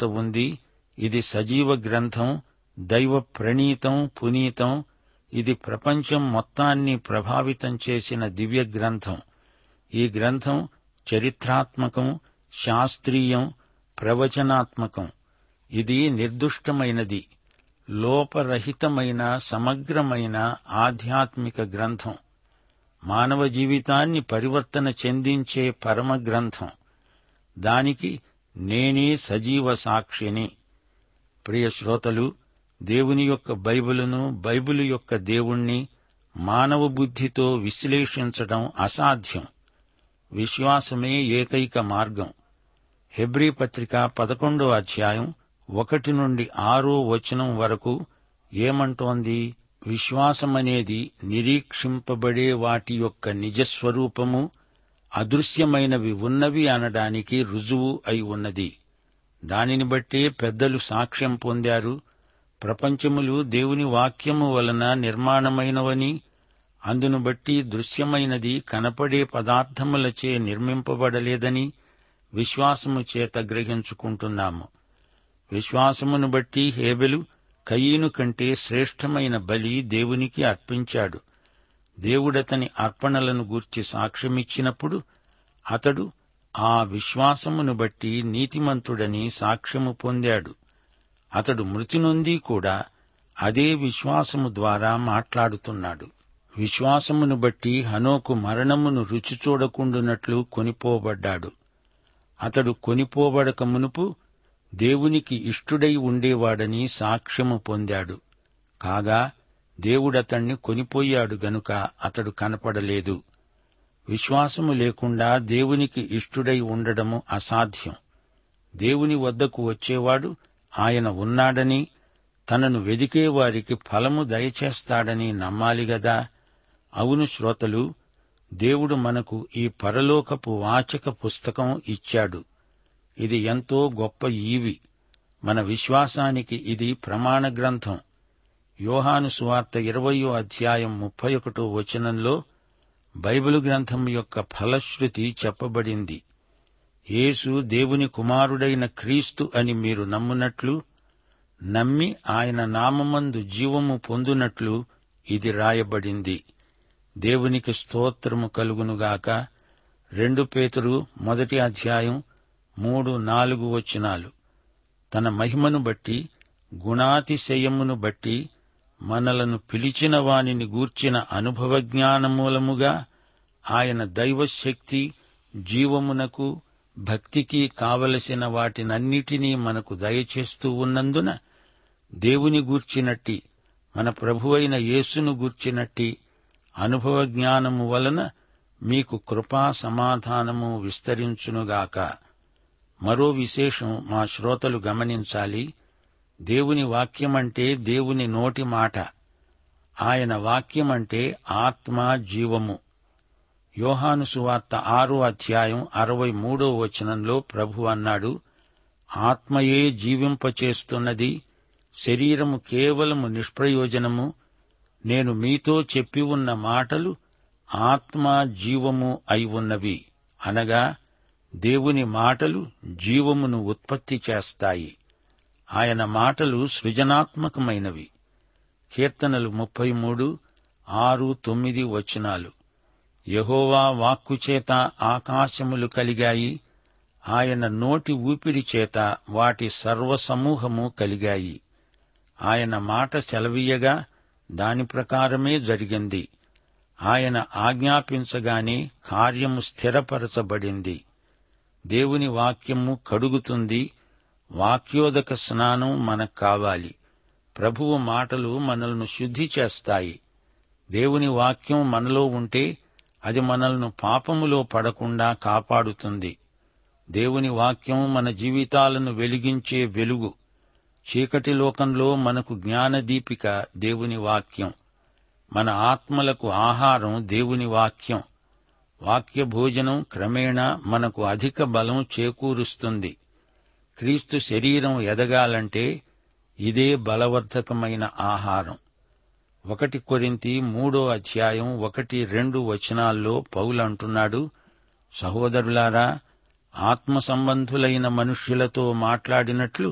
సువార్త ఉంది. ఇది సజీవ గ్రంథం, దైవ ప్రణీతం, పునీతం. ఇది ప్రపంచం మొత్తాన్ని ప్రభావితం చేసిన దివ్య గ్రంథం. ఈ గ్రంథం చరిత్రాత్మకం, శాస్త్రీయం, ప్రవచనాత్మకం. ఇది నిర్దుష్టమైనది, లోపరహితమైన, సమగ్రమైన ఆధ్యాత్మిక గ్రంథం. మానవ జీవితాన్ని పరివర్తన చెందించే పరమ గ్రంథం. దానికి నేనే సజీవ సాక్షిని. ప్రియ శ్రోతలు, దేవుని యొక్క బైబిలును, బైబిలు యొక్క దేవుణ్ణి మానవ బుద్ధితో విశ్లేషించడం అసాధ్యం. విశ్వాసమే ఏకైక మార్గం. హెబ్రీ పత్రిక 11వ అధ్యాయం 1 నుండి 6వ వచనం వరకు ఏమంటోంది? విశ్వాసమనేది నిరీక్షింపబడే వాటి యొక్క నిజస్వరూపము, అదృశ్యమైనవి ఉన్నవి అనడానికి రుజువు అయి ఉన్నది. దానిని బట్టే పెద్దలు సాక్ష్యం పొందారు. ప్రపంచములు దేవుని వాక్యము వలన నిర్మాణమైనవని, అందును బట్టి దృశ్యమైనది కనపడే పదార్థములచే నిర్మింపబడలేదని విశ్వాసము చేత గ్రహించుకుంటున్నాము. విశ్వాసమును బట్టి హేబెలు కయీను కంటే శ్రేష్టమైన బలి దేవునికి అర్పించాడు. దేవుడతని అర్పణలను గూర్చి సాక్ష్యమిచ్చినప్పుడు అతడు ఆ విశ్వాసమును బట్టి నీతిమంతుడని సాక్ష్యము పొందాడు. అతడు మృతి నొంది కూడా అదే విశ్వాసము ద్వారా మాట్లాడుతున్నాడు. విశ్వాసమును బట్టి హనోకు మరణమును రుచి చూడకుండునట్లు కొనిపోబడ్డాడు. అతడు కొనిపోబడక మునుపు దేవునికి ఇష్టుడై ఉండేవాడని సాక్ష్యము పొందాడు. కాగా దేవుడతణ్ణి కొనిపోయాడు గనుక అతడు కనపడలేదు. విశ్వాసము లేకుండా దేవునికి ఇష్టుడై ఉండడము అసాధ్యం. దేవుని వద్దకు వచ్చేవాడు ఆయన ఉన్నాడని, తనను వెదికేవారికి ఫలము దయచేస్తాడని నమ్మాలిగదా. అవును శ్రోతలు, దేవుడు మనకు ఈ పరలోకపు వాచక పుస్తకం ఇచ్చాడు. ఇది ఎంతో గొప్ప ఈవి. మన విశ్వాసానికి ఇది ప్రమాణ గ్రంథం. యోహాను సువార్త 20వ అధ్యాయం 31వ వచనంలో బైబిలు గ్రంథం యొక్క ఫలశ్రుతి చెప్పబడింది. యేసు దేవుని కుమారుడైన క్రీస్తు అని మీరు నమ్మునట్లు, నమ్మి ఆయన నామమందు జీవము పొందునట్లు ఇది రాయబడింది. దేవునికి స్తోత్రము కలుగునుగాక. 2 పేతురు 1వ అధ్యాయం 3-4 వచనాలు. తన మహిమను బట్టి, గుణాతిశయమును బట్టి మనలను పిలిచిన వానిని గూర్చిన అనుభవజ్ఞానమూలముగా ఆయన దైవశక్తి, జీవమునకు, భక్తికి కావలసిన వాటినన్నిటినీ మనకు దయచేస్తూ ఉన్నందున దేవుని గూర్చినట్టి, మన ప్రభువైన యేసును గూర్చినట్టి అనుభవ జ్ఞానము వలన మీకు కృపా సమాధానము విస్తరించునుగాక. మరో విశేషం మా శ్రోతలు గమనించాలి. దేవుని వాక్యమంటే దేవుని నోటి మాట. ఆయన వాక్యమంటే ఆత్మ, జీవము. యోహాను సువార్త 6వ అధ్యాయం 63వ వచనంలో ప్రభు అన్నాడు, ఆత్మయే జీవింపచేస్తున్నది, శరీరము కేవలము నిష్ప్రయోజనము. నేను మీతో చెప్పి ఉన్న మాటలు ఆత్మ, జీవము అయి ఉన్నవి. అనగా దేవుని మాటలు జీవమును ఉత్పత్తి చేస్తాయి. ఆయన మాటలు సృజనాత్మకమైనవి. కీర్తనలు 33:6-9 వచనాలు. యెహోవా వాక్కుచేత ఆకాశములు కలిగాయి, ఆయన నోటి ఊపిరి చేత వాటి సర్వసమూహము కలిగాయి. ఆయన మాట సెలవీయగా దాని ప్రకారమే జరిగింది. ఆయన ఆజ్ఞాపించగానే కార్యము స్థిరపరచబడింది. దేవుని వాక్యము కడుగుతుంది. వాక్యోదక స్నానం మనకు కావాలి. ప్రభువు మాటలు మనల్ని శుద్ధి చేస్తాయి. దేవుని వాక్యం మనలో ఉంటే అది మనల్ని పాపములో పడకుండా కాపాడుతుంది. దేవుని వాక్యం మన జీవితాలను వెలిగించే వెలుగు. చీకటి లోకంలో మనకు జ్ఞానదీపిక దేవుని వాక్యం. మన ఆత్మలకు ఆహారం దేవుని వాక్యం. వాక్య భోజనం క్రమేణా మనకు అధిక బలం చేకూరుస్తుంది. క్రీస్తు శరీరం ఎదగాలంటే ఇదే బలవర్ధకమైన ఆహారం. 1 కొరింథీ 3వ అధ్యాయం 1-2 వచనాల్లో పౌలంటున్నాడు, సహోదరులారా, ఆత్మ సంబంధులైన మనుష్యులతో మాట్లాడినట్లు